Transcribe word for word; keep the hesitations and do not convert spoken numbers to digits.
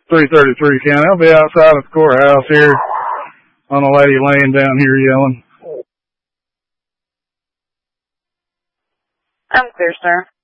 three thirty-three County. I'll be outside of the courthouse here on a lady laying down here yelling. I'm clear, sir.